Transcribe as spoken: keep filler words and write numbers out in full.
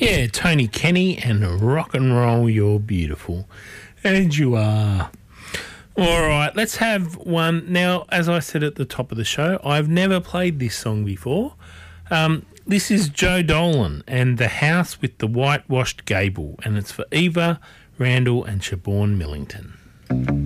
Yeah, Tony Kenny and Rock and Roll, You're Beautiful. And you are. All right, let's have one. Now, as I said at the top of the show, I've never played this song before. Um, this is Joe Dolan and The House with the Whitewashed Gable, and it's for Eva Randall and Siobhan Millington.